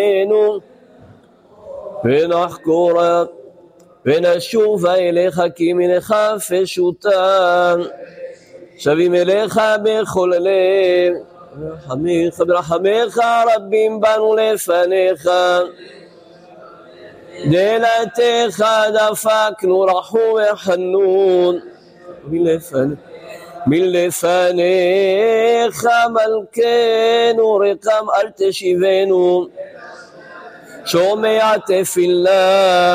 ונחקורה ונשובה אליך כי מנך פשוטה, שבים אליך בכל לב, ברחמיך רבים באנו לפניך, דלתך דפקנו רחום וחנון, מלפניך מלכנו רקם אל תשיבנו, שומע תפילה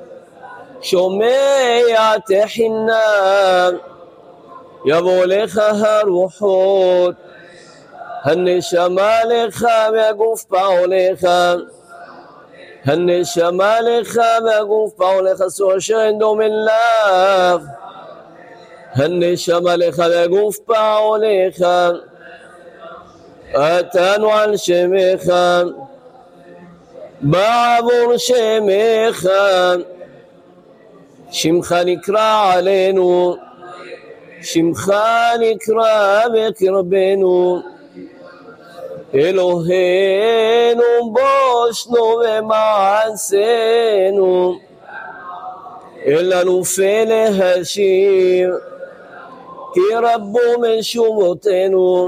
שומע תחינה, יבוא לך הרוחות, הנשמה לך והגוף פעולך, הנשמה לך והגוף פעולך, סור אשר אין דומה לך, הנשמה לך והגוף פעולך, אתנו על שמך, בעבור שמך, שמך נקרא עלינו, שמך נקרא בקרבנו, אלוהינו בושנו ומעשינו, אין לנו פה להשיב, כי רבו משובותינו,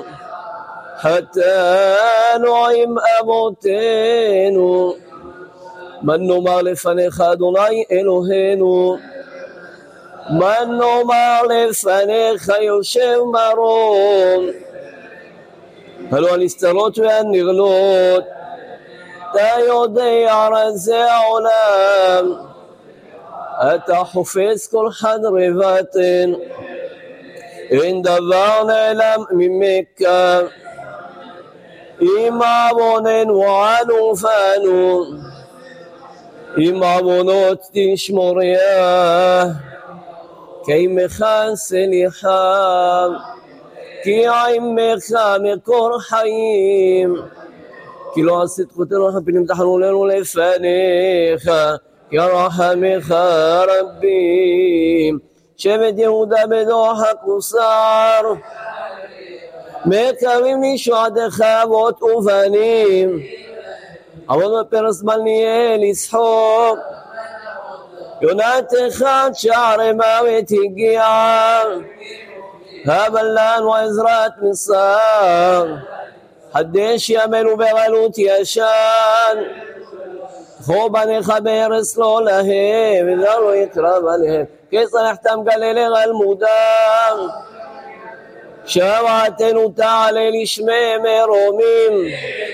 חטאנו עם אבותינו, מה נאמר לפניך אדוני אלוהינו, מה נאמר לפניך יושב מרום, הלא הנסתרות והנרלות, אתה יודע רזי העולם, אתה חופש כל חדרי בטן, אין דבר נעלם ממך, אם עווננו ענו פנו, אם עוונות תשמוריה, כי עמך סליחה, כי עמך מקור חיים, כי לא עשית חוטאנו חפים תחנוננו לפניך, כי רחמך רבים, שבט יהודה בדוחק וסער, מקווים לישועתך אבות ובנים, עבוד בפרס זמן נהיה לצחוק, יונתך עד שערי מוות הגיעה, אבל לנו עזרת מסר, חדש ימינו בגלות ישן, חו בניך בארץ לא להם, ולא לא יקרב עליהם, כצלחתם גלילי גלמודם, שבעתנו תעלה לשמי מרומים,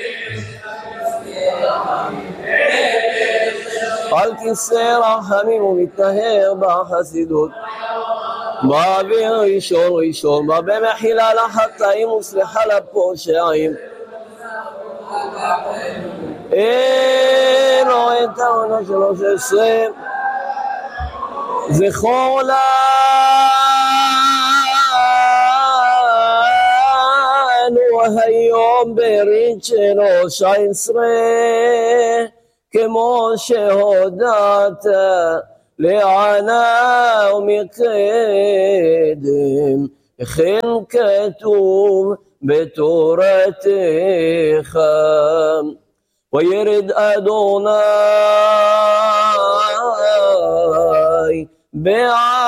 על כיסא רחמים ומתנהר בחסידות, מעביר ראשון ראשון, במחילה לחטאים וסליחה לפושעים, אלוהי את העונה 13, זכור לנו היום ברית 13, כמו שהודעת לענה ומקדם, וכן כתוב בתורתך, וירד אדוני בעד